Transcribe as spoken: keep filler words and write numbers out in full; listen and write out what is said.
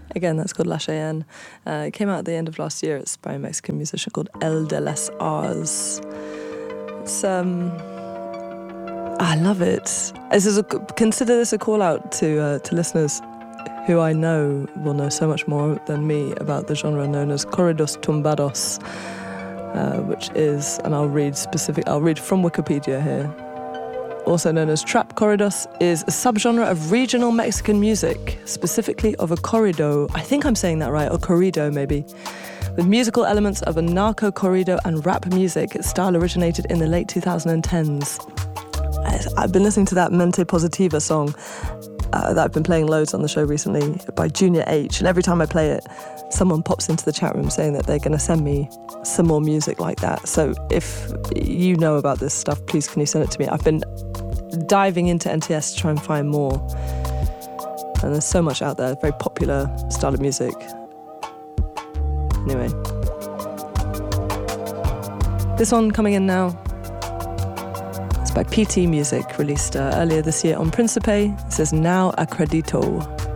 Again, that's called La Cheyenne. Uh, it came out at the end of last year. It's by a Mexican musician called El de las Ars. It's, um... I love it. This is a, consider this a call out to uh, to listeners who I know will know so much more than me about the genre known as corridos tumbados, uh, which is, and I'll read specific, I'll read from Wikipedia here. Also known as trap corridos, is a subgenre of regional Mexican music, specifically of a corrido, I think I'm saying that right, or corrido maybe, with musical elements of a narco corrido and rap music. Its style originated in the late twenty tens. I've been listening to that Mente Positiva song uh, that I've been playing loads on the show recently by Junior H, and every time I play it, someone pops into the chat room saying that they're going to send me some more music like that. So if you know about this stuff, please can you send it to me? I've been diving into N T S to try and find more, and there's so much out there, very popular style of music. Anyway, this one coming in now, it's by P T Music, released uh, earlier this year on Principe. It says Now Acredito.